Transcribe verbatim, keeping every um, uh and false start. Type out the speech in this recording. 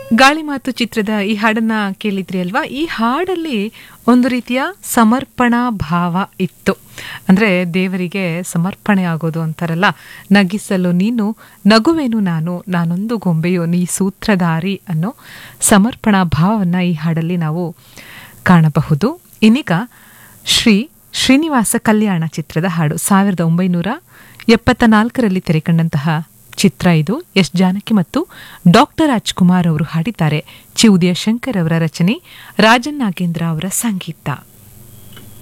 ಗಾಳಿ ಮಾತು ಚಿತ್ರದ ಈ ಹಾಡನ್ನ ಕೇಳಿದ್ರಿ ಅಲ್ವಾ? ಈ ಹಾಡಲ್ಲಿ ಒಂದು ರೀತಿಯ ಸಮರ್ಪಣಾ ಭಾವ ಇತ್ತು. ಅಂದ್ರೆ ದೇವರಿಗೆ ಸಮರ್ಪಣೆ ಆಗೋದು ಅಂತಾರಲ್ಲ, ನಗಿಸಲು ನೀನು ನಗುವೆನು ನಾನು, ನಾನೊಂದು ಗೊಂಬೆಯೋ ನೀ ಸೂತ್ರಧಾರಿ ಅನ್ನೋ ಸಮರ್ಪಣಾ ಭಾವವನ್ನ ಈ ಹಾಡಲ್ಲಿ ನಾವು ಕಾಣಬಹುದು. ಇನ್ನೀಗ ಶ್ರೀ ಶ್ರೀನಿವಾಸ ಕಲ್ಯಾಣ ಚಿತ್ರದ ಹಾಡು ಸಾವಿರದ ಒಂಬೈನೂರ ಎಪ್ಪತ್ತ ನಾಲ್ಕರಲ್ಲಿ ತೆರೆಕಂಡಂತಹ ಚಿತ್ರ ಇದು. ಎಸ್ ಜಾನಕಿ ಮತ್ತು ಡಾಕ್ಟರ್ ರಾಜ್ಕುಮಾರ್ ಅವರು ಹಾಡಿದ್ದಾರೆ. ಚಿ ಉದಯಶಂಕರ್ ಅವರ ರಚನೆ, ರಾಜನ್ ನಾಗೇಂದ್ರ ಅವರ ಸಂಗೀತ.